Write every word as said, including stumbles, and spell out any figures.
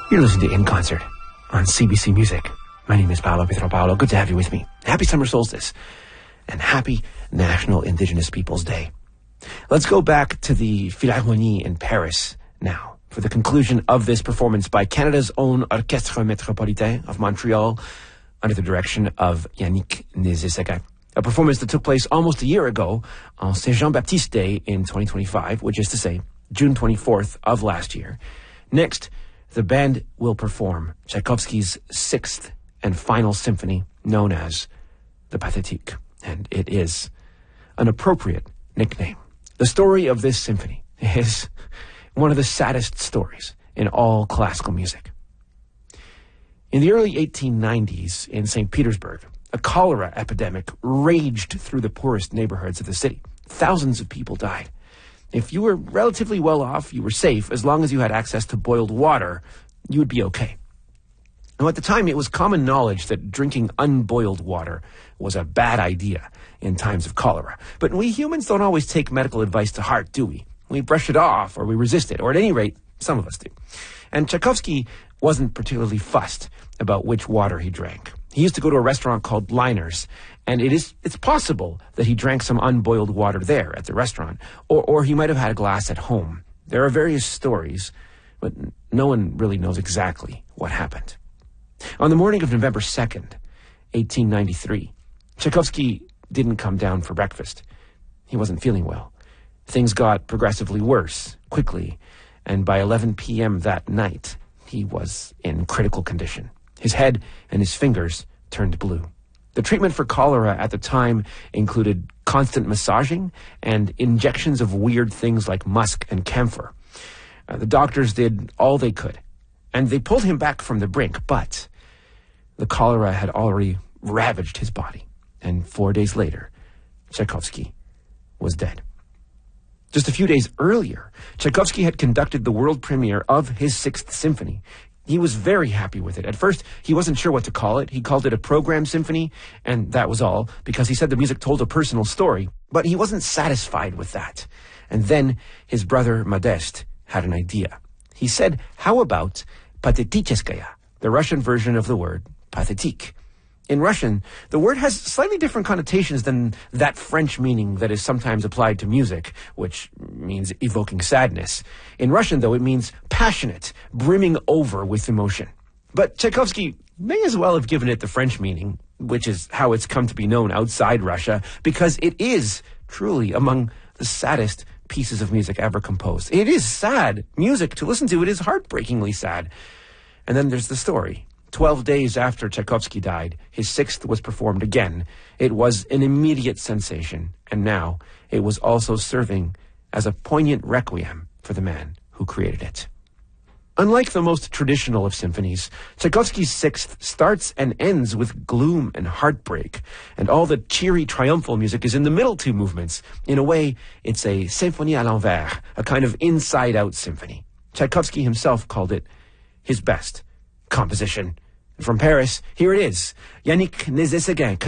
You're listening to In Concert on C B C Music. My name is Paolo Pietro-Paolo. Good to have you with me. Happy summer solstice and happy National Indigenous Peoples Day. Let's go back to the Philharmonie in Paris now for the conclusion of this performance by Canada's own Orchestre Métropolitain of Montreal under the direction of Yannick Nézet-Séguin. A performance that took place almost a year ago on Saint Jean-Baptiste Day in twenty twenty-five, which is to say June twenty-fourth of last year. Next, the band will perform Tchaikovsky's sixth and final symphony, known as the Pathétique, and it is an appropriate nickname. The story of this symphony is one of the saddest stories in all classical music. In the early eighteen nineties in Saint Petersburg, a cholera epidemic raged through the poorest neighborhoods of the city. Thousands of people died. If you were relatively well off, you were safe. As long as you had access to boiled water, you would be okay. Now, at the time, it was common knowledge that drinking unboiled water was a bad idea in times of cholera. But we humans don't always take medical advice to heart, do we? We brush it off, or we resist it, or at any rate, some of us do. And Tchaikovsky wasn't particularly fussed about which water he drank. He used to go to a restaurant called Liners, and it is it's possible that he drank some unboiled water there at the restaurant, or, or he might have had a glass at home. There are various stories, but no one really knows exactly what happened. On the morning of November second, eighteen ninety-three, Tchaikovsky didn't come down for breakfast. He wasn't feeling well. Things got progressively worse, quickly, and by eleven p.m. that night, he was in critical condition. His head and his fingers turned blue. The treatment for cholera at the time included constant massaging and injections of weird things like musk and camphor. Uh, the doctors did all they could, and they pulled him back from the brink, but the cholera had already ravaged his body, and four days later, Tchaikovsky was dead. Just a few days earlier, Tchaikovsky had conducted the world premiere of his Sixth Symphony. He was very happy with it. At first, he wasn't sure what to call it. He called it a program symphony, and that was all, because he said the music told a personal story. But he wasn't satisfied with that. And then his brother Modeste had an idea. He said, how about Pathéticheskaya, the Russian version of the word pathétique? In Russian, the word has slightly different connotations than that French meaning that is sometimes applied to music, which means evoking sadness. In Russian, though, it means passionate, brimming over with emotion. But Tchaikovsky may as well have given it the French meaning, which is how it's come to be known outside Russia, because it is truly among the saddest pieces of music ever composed. It is sad music. To listen to it is heartbreakingly sad. And then there's the story. Twelve days after Tchaikovsky died, his sixth was performed again. It was an immediate sensation, and now it was also serving as a poignant requiem for the man who created it. Unlike the most traditional of symphonies, Tchaikovsky's Sixth starts and ends with gloom and heartbreak, and all the cheery, triumphal music is in the middle two movements. In a way, it's a symphonie à l'envers, a kind of inside-out symphony. Tchaikovsky himself called it his best composition. From Paris, here it is, Yannick Nézet-Séguin.